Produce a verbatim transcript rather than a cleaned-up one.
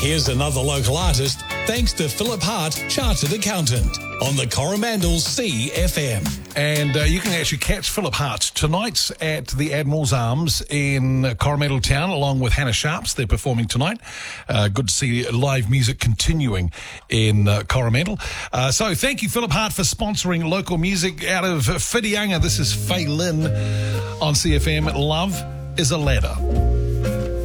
Here's another local artist, thanks to Philip Hart, Chartered Accountant, on the Coromandel C F M. And uh, you can actually catch Philip Hart tonight at the Admiral's Arms in Coromandel Town, along with Hannah Sharps. They're performing tonight. Uh, good to see live music continuing in uh, Coromandel. Uh, so thank you, Philip Hart, for sponsoring local music out of Whitianga. This is Faye Lynn on C F M. Love is a Ladder.